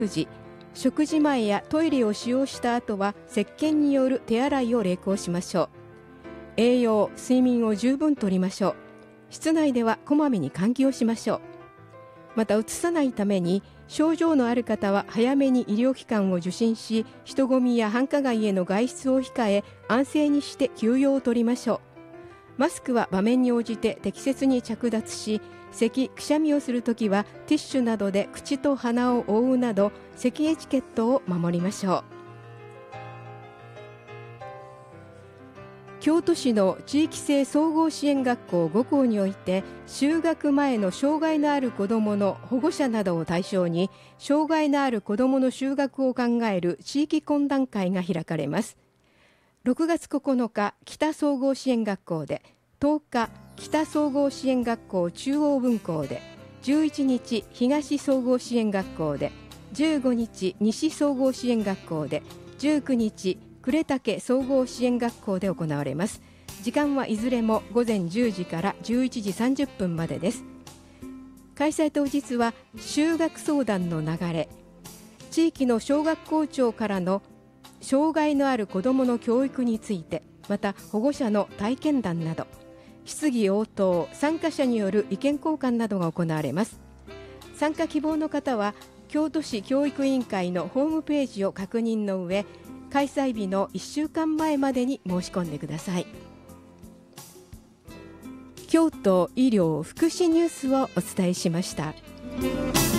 時、食事前やトイレを使用した後は石鹸による手洗いを励行しましょう。栄養、睡眠を十分とりましょう。室内ではこまめに換気をしましょう。また、うつさないために症状のある方は早めに医療機関を受診し、人混みや繁華街への外出を控え、安静にして休養を取りましょう。マスクは場面に応じて適切に着脱し、咳・くしゃみをするときはティッシュなどで口と鼻を覆うなど、咳エチケットを守りましょう。京都市の地域性総合支援学校5校において、就学前の障害のある子どもの保護者などを対象に、障害のある子どもの就学を考える地域懇談会が開かれます。6月9日、北総合支援学校で、10日、北総合支援学校中央分校で、11日、東総合支援学校で、15日、西総合支援学校で、19日、呉竹総合支援学校で行われます。時間はいずれも午前10時から11時30分までです。開催当日は就学相談の流れ、地域の小学校長からの障害のある子どもの教育について、また保護者の体験談など、質疑応答、参加者による意見交換などが行われます。参加希望の方は京都市教育委員会のホームページを確認の上、開催日の1週間前までに申し込んでください。京都医療福祉ニュースをお伝えしました。